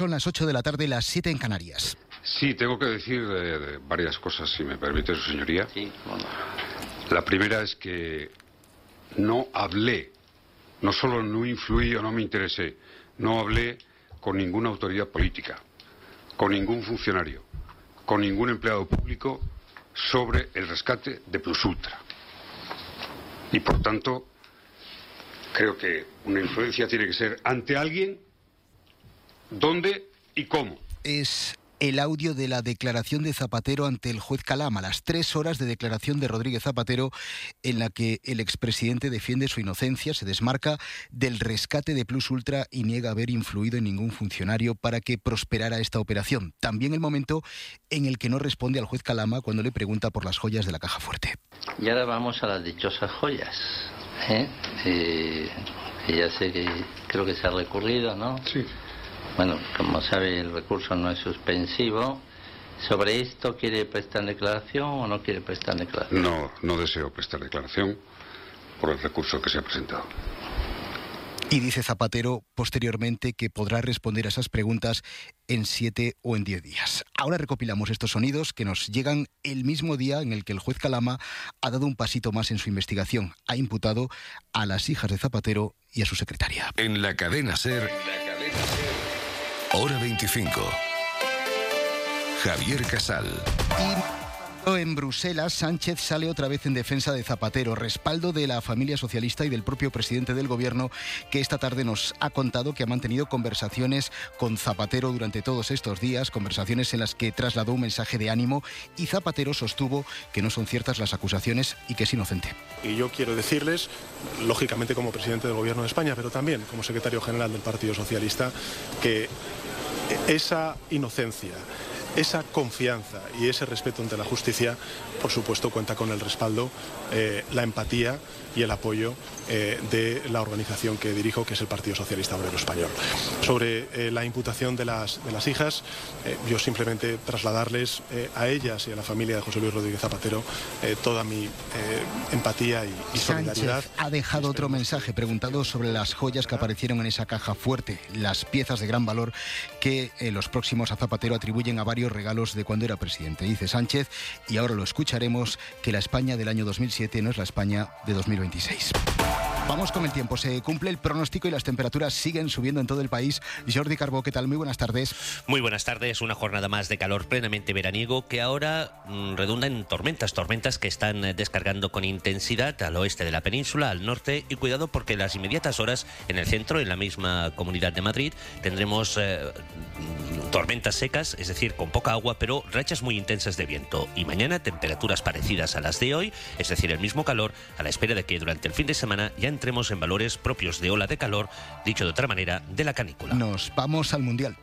Son las 8 de la tarde, las 7 en Canarias. Sí, tengo que decir varias cosas, si me permite su señoría. Sí, bueno. La primera es que no hablé, no solo no influí o no me interesé, no hablé con ninguna autoridad política, con ningún funcionario, con ningún empleado público sobre el rescate de Plus Ultra. Y por tanto, creo que una influencia tiene que ser ante alguien, dónde y cómo. Es el audio de la declaración de Zapatero ante el juez Calama, las 3 horas de declaración de Rodríguez Zapatero en la que el expresidente defiende su inocencia, se desmarca del rescate de Plus Ultra y niega haber influido en ningún funcionario para que prosperara esta operación. También el momento en el que no responde al juez Calama cuando le pregunta por las joyas de la Caja Fuerte. Y ahora vamos a las dichosas joyas, que ya sé que creo que se ha recurrido, ¿no? Sí. Bueno, como sabe, el recurso no es suspensivo. ¿Sobre esto quiere prestar declaración o no quiere prestar declaración? No deseo prestar declaración por el recurso que se ha presentado. Y dice Zapatero posteriormente que podrá responder a esas preguntas en 7 o en 10 días. Ahora recopilamos estos sonidos que nos llegan el mismo día en el que el juez Calama ha dado un pasito más en su investigación. Ha imputado a las hijas de Zapatero y a su secretaria. En la cadena SER, Hora 25. Javier Casal. En Bruselas, Sánchez sale otra vez en defensa de Zapatero, respaldo de la familia socialista y del propio presidente del gobierno, que esta tarde nos ha contado que ha mantenido conversaciones con Zapatero durante todos estos días, conversaciones en las que trasladó un mensaje de ánimo, y Zapatero sostuvo que no son ciertas las acusaciones y que es inocente. Y yo quiero decirles, lógicamente como presidente del gobierno de España, pero también como secretario general del Partido Socialista, que esa inocencia, esa confianza y ese respeto ante la justicia, por supuesto, cuenta con el respaldo, la empatía y el apoyo de la organización que dirijo, que es el Partido Socialista Obrero Español. Sobre la imputación de las hijas, yo simplemente trasladarles a ellas y a la familia de José Luis Rodríguez Zapatero toda mi empatía y solidaridad. Sánchez ha dejado otro mensaje preguntado sobre las joyas que aparecieron en esa caja fuerte, las piezas de gran valor que los próximos a Zapatero atribuyen a varios regalos de cuando era presidente. Dice Sánchez, y ahora lo escucharemos, que la España del año 2007 no es la España de 2026. Vamos con el tiempo. Se cumple el pronóstico y las temperaturas siguen subiendo en todo el país. Jordi Carbó, ¿qué tal? Muy buenas tardes. Muy buenas tardes. Una jornada más de calor plenamente veraniego que ahora redunda en tormentas que están descargando con intensidad al oeste de la península, al norte, y cuidado porque en las inmediatas horas en el centro, en la misma Comunidad de Madrid, tendremos tormentas secas, es decir, con poca agua, pero rachas muy intensas de viento. Y mañana temperaturas parecidas a las de hoy, es decir, el mismo calor, a la espera de que durante el fin de semana ya entremos en valores propios de ola de calor, dicho de otra manera, de la canícula. Nos vamos al Mundial.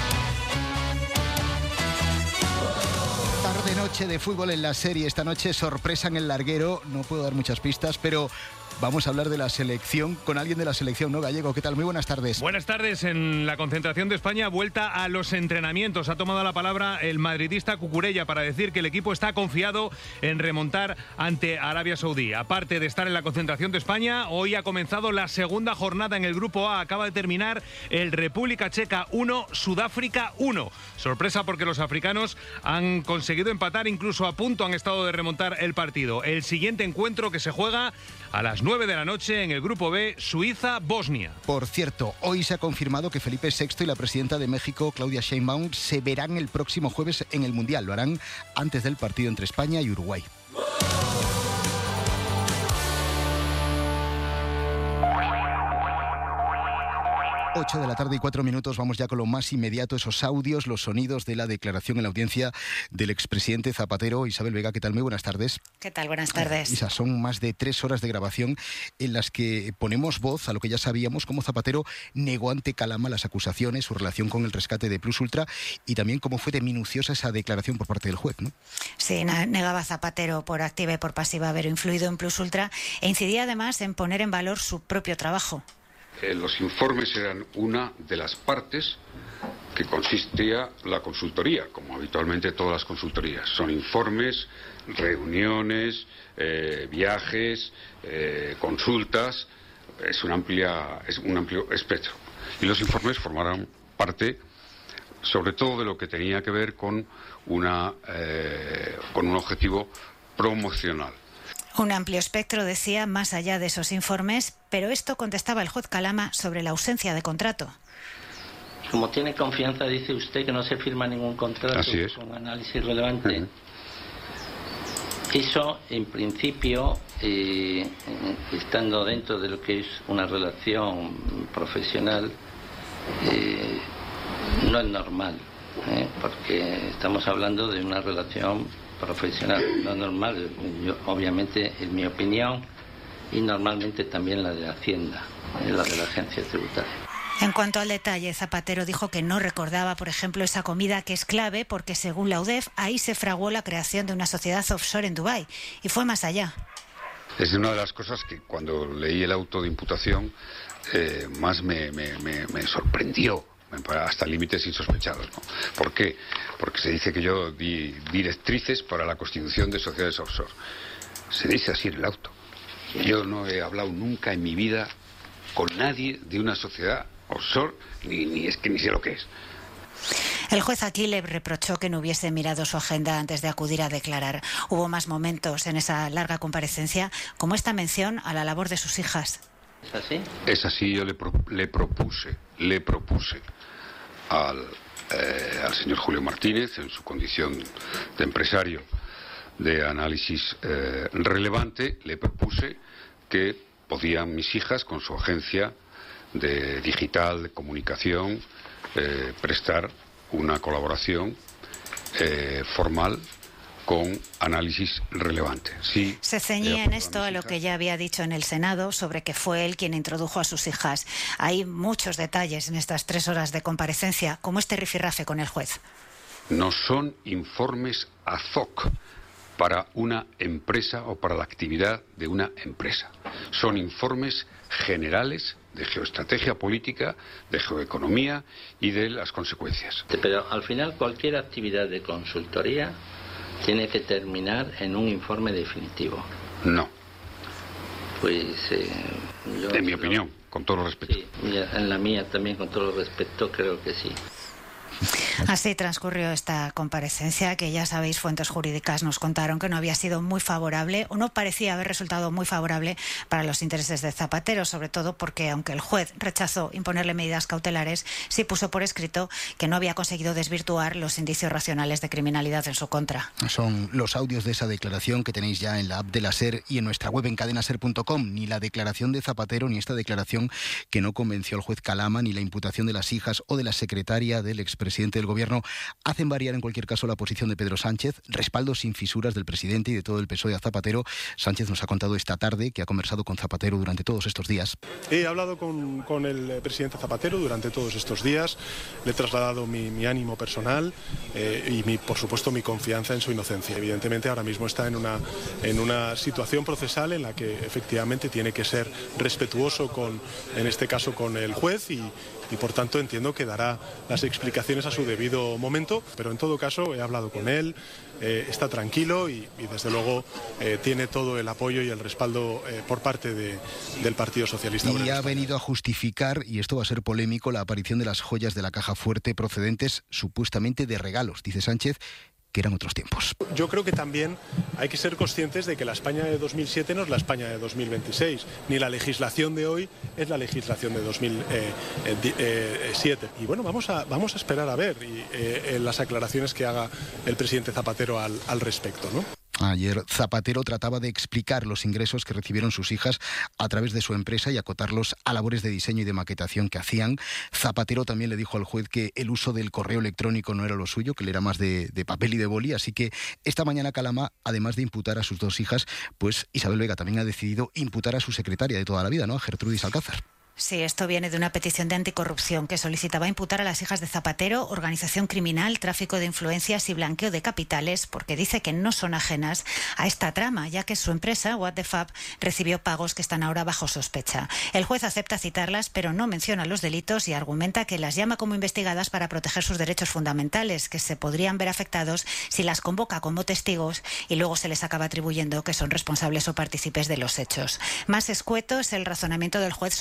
Tarde-noche de fútbol en la serie. Esta noche sorpresa en el larguero. No puedo dar muchas pistas, pero vamos a hablar de la selección con alguien de la selección, ¿no, Gallego? ¿Qué tal? Muy buenas tardes. Buenas tardes. En la concentración de España, vuelta a los entrenamientos. Ha tomado la palabra el madridista Cucurella para decir que el equipo está confiado en remontar ante Arabia Saudí. Aparte de estar en la concentración de España, hoy ha comenzado la segunda jornada en el Grupo A. Acaba de terminar el República Checa 1, Sudáfrica 1. Sorpresa porque los africanos han conseguido empatar, incluso a punto han estado de remontar el partido. El siguiente encuentro que se juega a las 9 de la noche en el Grupo B, Suiza-Bosnia. Por cierto, hoy se ha confirmado que Felipe VI y la presidenta de México, Claudia Sheinbaum, se verán el próximo jueves en el Mundial. Lo harán antes del partido entre España y Uruguay. 8 de la tarde y 4 minutos, vamos ya con lo más inmediato, esos audios, los sonidos de la declaración en la audiencia del expresidente Zapatero. Isabel Vega, ¿qué tal? Muy buenas tardes. ¿Qué tal? Buenas tardes. Isa, son más de 3 horas de grabación en las que ponemos voz a lo que ya sabíamos, cómo Zapatero negó ante Calama las acusaciones, su relación con el rescate de Plus Ultra y también cómo fue de minuciosa esa declaración por parte del juez, ¿no? Sí, negaba Zapatero por activa y por pasiva haber influido en Plus Ultra e incidía además en poner en valor su propio trabajo. Los informes eran una de las partes que consistía la consultoría, como habitualmente todas las consultorías. Son informes, reuniones, viajes, consultas, es un amplio espectro. Y los informes formarán parte sobre todo de lo que tenía que ver con un objetivo promocional. Un amplio espectro, decía, más allá de esos informes, pero esto contestaba el juez Calama sobre la ausencia de contrato. Como tiene confianza, dice usted que no se firma ningún contrato con análisis relevante. Eso, en principio, estando dentro de lo que es una relación profesional, no es normal, porque estamos hablando de una relación profesional, no normal. Obviamente, en mi opinión, y normalmente también la de Hacienda, la de la agencia tributaria. En cuanto al detalle, Zapatero dijo que no recordaba, por ejemplo, esa comida que es clave porque, según la UDEF, ahí se fraguó la creación de una sociedad offshore en Dubái. Y fue más allá. Es una de las cosas que cuando leí el auto de imputación más me sorprendió, hasta límites insospechados, ¿no? ¿Por qué? Porque se dice que yo di directrices para la constitución de sociedades offshore. Se dice así en el auto. Yo no he hablado nunca en mi vida con nadie de una sociedad offshore, ni sé lo que es. El juez aquí le reprochó que no hubiese mirado su agenda antes de acudir a declarar. Hubo más momentos en esa larga comparecencia, como esta mención a la labor de sus hijas. ¿Es así? Es así. Yo le propuse al señor Julio Martínez, en su condición de empresario de análisis relevante, le propuse que podían mis hijas, con su agencia de digital, de comunicación, prestar una colaboración formal con análisis relevante. Sí, se ceñía en esto a lo que ya había dicho en el Senado sobre que fue él quien introdujo a sus hijas. Hay muchos detalles en estas 3 horas de comparecencia, como este rifirrafe con el juez. No son informes ad hoc para una empresa o para la actividad de una empresa. Son informes generales de geoestrategia política, de geoeconomía y de las consecuencias. Pero al final cualquier actividad de consultoría tiene que terminar en un informe definitivo. No. Pues yo... En mi opinión, con todo respeto. Sí, en la mía también, con todo respeto, creo que sí. Así transcurrió esta comparecencia, que ya sabéis, fuentes jurídicas nos contaron que no había sido muy favorable, o no parecía haber resultado muy favorable para los intereses de Zapatero, sobre todo porque, aunque el juez rechazó imponerle medidas cautelares, sí puso por escrito que no había conseguido desvirtuar los indicios racionales de criminalidad en su contra. Son los audios de esa declaración que tenéis ya en la app de la SER y en nuestra web en cadenaser.com. Ni la declaración de Zapatero ni esta declaración que no convenció al juez Calama, ni la imputación de las hijas o de la secretaria del expresidente del Gobierno hacen variar en cualquier caso la posición de Pedro Sánchez. Respaldo sin fisuras del presidente y de todo el PSOE a Zapatero. Sánchez nos ha contado esta tarde que ha conversado con Zapatero durante todos estos días. He hablado con el presidente Zapatero durante todos estos días. Le he trasladado mi ánimo personal y por supuesto mi confianza en su inocencia. Evidentemente ahora mismo está en una situación procesal en la que efectivamente tiene que ser respetuoso en este caso con el juez y por tanto entiendo que dará las explicaciones a su debido momento, pero en todo caso he hablado con él, está tranquilo y desde luego tiene todo el apoyo y el respaldo por parte del Partido Socialista Obrero Español. Y ha Español. venido a justificar, y esto va a ser polémico, la aparición de las joyas de la caja fuerte procedentes supuestamente de regalos, dice Sánchez, que eran otros tiempos. Yo creo que también hay que ser conscientes de que la España de 2007 no es la España de 2026, ni la legislación de hoy es la legislación de 2007. Y bueno, vamos a esperar a ver las aclaraciones que haga el presidente Zapatero al respecto, ¿no? Ayer Zapatero trataba de explicar los ingresos que recibieron sus hijas a través de su empresa y acotarlos a labores de diseño y de maquetación que hacían. Zapatero también le dijo al juez que el uso del correo electrónico no era lo suyo, que él era más de papel y de boli. Así que esta mañana Calama, además de imputar a sus 2 hijas, pues Isabel Vega también ha decidido imputar a su secretaria de toda la vida, ¿no? A Gertrudis Alcázar. Sí, esto viene de una petición de anticorrupción que solicitaba imputar a las hijas de Zapatero organización criminal, tráfico de influencias y blanqueo de capitales, porque dice que no son ajenas a esta trama, ya que su empresa, What the Fab, recibió pagos que están ahora bajo sospecha. El juez acepta citarlas, pero no menciona los delitos y argumenta que las llama como investigadas para proteger sus derechos fundamentales, que se podrían ver afectados si las convoca como testigos y luego se les acaba atribuyendo que son responsables o partícipes de los hechos. Más escueto es el razonamiento del juez sobre la secretaria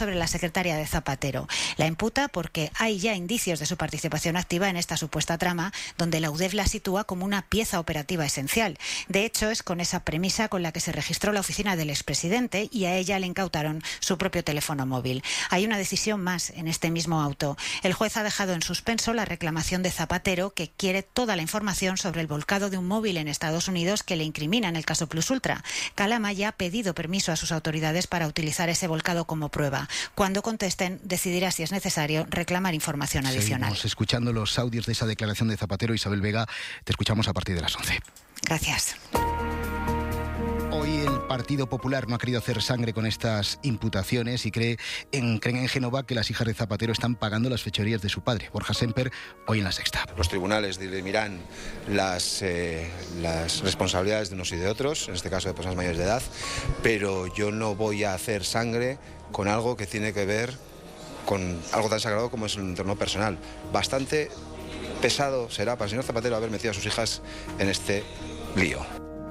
secretaria de Zapatero. La imputa porque hay ya indicios de su participación activa en esta supuesta trama, donde la UDEF la sitúa como una pieza operativa esencial. De hecho, es con esa premisa con la que se registró la oficina del expresidente y a ella le incautaron su propio teléfono móvil. Hay una decisión más en este mismo auto. El juez ha dejado en suspenso la reclamación de Zapatero, que quiere toda la información sobre el volcado de un móvil en Estados Unidos que le incrimina en el caso Plus Ultra. Calama ya ha pedido permiso a sus autoridades para utilizar ese volcado como prueba. Cuando contesten, decidirá si es necesario reclamar información adicional. Seguimos escuchando los audios de esa declaración de Zapatero. Isabel Vega, te escuchamos a partir de las 11. Gracias. Hoy el Partido Popular no ha querido hacer sangre con estas imputaciones y creen en Génova que las hijas de Zapatero están pagando las fechorías de su padre. Borja Semper, hoy en La Sexta. Los tribunales dirimirán las responsabilidades de unos y de otros, en este caso de personas mayores de edad, pero yo no voy a hacer sangre con algo que tiene que ver con algo tan sagrado como es el entorno personal. Bastante pesado será para el señor Zapatero haber metido a sus hijas en este lío.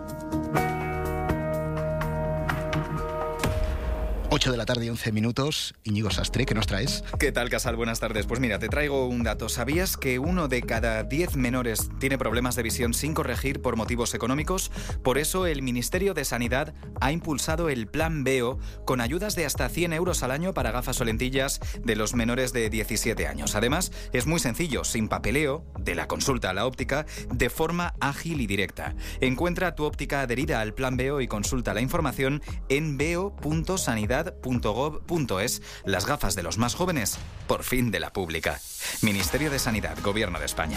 8 de la tarde y 11 minutos. Íñigo Sastre, ¿qué nos traes? ¿Qué tal, Casal? Buenas tardes. Pues mira, te traigo un dato. ¿Sabías que 1 de cada 10 menores tiene problemas de visión sin corregir por motivos económicos? Por eso el Ministerio de Sanidad ha impulsado el Plan Veo con ayudas de hasta 100 euros al año para gafas o lentillas de los menores de 17 años. Además, es muy sencillo, sin papeleo, de la consulta a la óptica, de forma ágil y directa. Encuentra tu óptica adherida al Plan Veo y consulta la información en veo.sanidad.gov.es. Las gafas de los más jóvenes, por fin de la pública. Ministerio de Sanidad, Gobierno de España.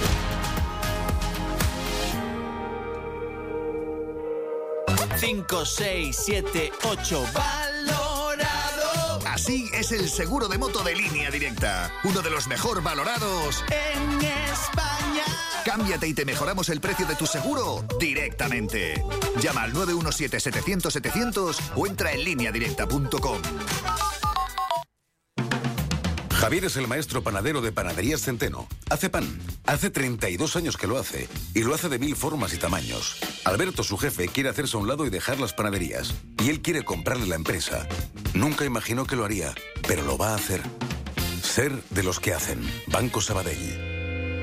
Cinco, 6, 7, 8, valorado. Así es el seguro de moto de Línea Directa, uno de los mejor valorados en España. Cámbiate y te mejoramos el precio de tu seguro directamente. Llama al 917-700-700 o entra en lineadirecta.com. Javier es el maestro panadero de Panaderías Centeno. Hace pan. Hace 32 años que lo hace. Y lo hace de 1000 formas y tamaños. Alberto, su jefe, quiere hacerse a un lado y dejar las panaderías. Y él quiere comprarle la empresa. Nunca imaginó que lo haría, pero lo va a hacer. Ser de los que hacen. Banco Sabadell.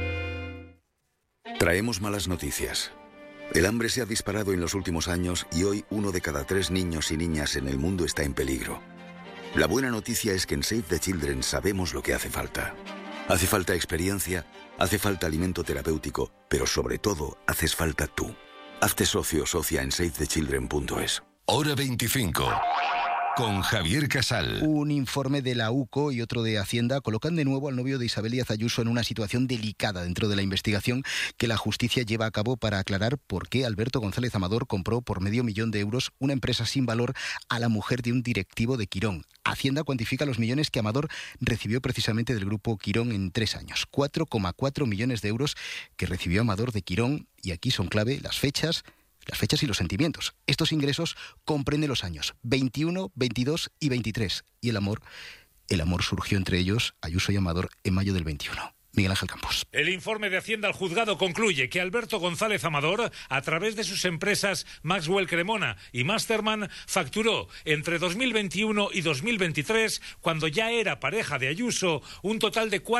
Traemos malas noticias. El hambre se ha disparado en los últimos años y hoy 1 de cada 3 niños y niñas en el mundo está en peligro. La buena noticia es que en Save the Children sabemos lo que hace falta. Hace falta experiencia, hace falta alimento terapéutico, pero sobre todo haces falta tú. Hazte socio o socia en savethechildren.es. Hora 25. Con Javier Casal. Un informe de la UCO y otro de Hacienda colocan de nuevo al novio de Isabel Díaz Ayuso en una situación delicada dentro de la investigación que la justicia lleva a cabo para aclarar por qué Alberto González Amador compró por $500,000 una empresa sin valor a la mujer de un directivo de Quirón. Hacienda cuantifica los millones que Amador recibió precisamente del grupo Quirón en 3 años. 4,4 millones de euros que recibió Amador de Quirón, y aquí son clave las fechas y los sentimientos. Estos ingresos comprenden los años 21, 22 y 23. Y el amor surgió entre ellos, Ayuso y Amador, en mayo del 21. Miguel Ángel Campos. El informe de Hacienda al juzgado concluye que Alberto González Amador, a través de sus empresas Maxwell Cremona y Masterman, facturó entre 2021 y 2023, cuando ya era pareja de Ayuso, un total de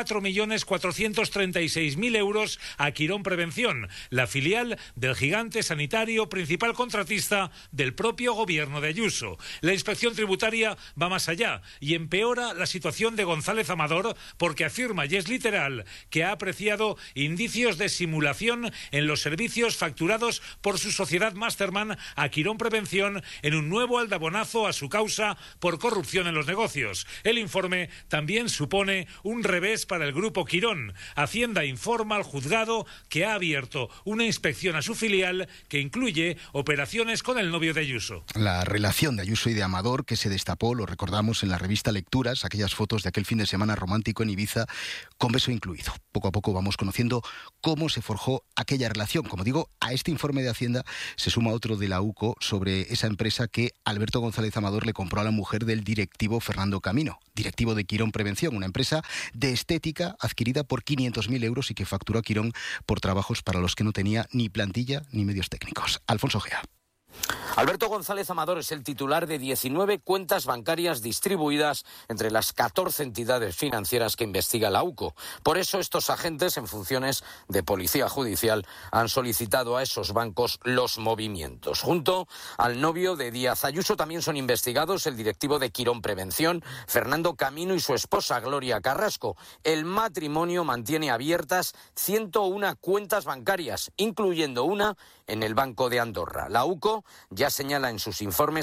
4.436.000 euros a Quirón Prevención, la filial del gigante sanitario principal contratista del propio gobierno de Ayuso. La inspección tributaria va más allá y empeora la situación de González Amador porque afirma, y es literal, que ha apreciado indicios de simulación en los servicios facturados por su sociedad Masterman a Quirón Prevención en un nuevo aldabonazo a su causa por corrupción en los negocios. El informe también supone un revés para el grupo Quirón. Hacienda informa al juzgado que ha abierto una inspección a su filial que incluye operaciones con el novio de Ayuso. La relación de Ayuso y de Amador, que se destapó, lo recordamos, en la revista Lecturas, aquellas fotos de aquel fin de semana romántico en Ibiza, con beso incluido. Poco a poco vamos conociendo cómo se forjó aquella relación. Como digo, a este informe de Hacienda se suma otro de la UCO sobre esa empresa que Alberto González Amador le compró a la mujer del directivo Fernando Camino, directivo de Quirón Prevención, una empresa de estética adquirida por 500.000 euros y que facturó a Quirón por trabajos para los que no tenía ni plantilla ni medios técnicos. Alfonso Gea. Alberto González Amador es el titular de 19 cuentas bancarias distribuidas entre las 14 entidades financieras que investiga la UCO. Por eso estos agentes en funciones de policía judicial han solicitado a esos bancos los movimientos. Junto al novio de Díaz Ayuso también son investigados el directivo de Quirón Prevención, Fernando Camino, y su esposa Gloria Carrasco. El matrimonio mantiene abiertas 101 cuentas bancarias, incluyendo una en el Banco de Andorra. La UCO ya señala en sus informes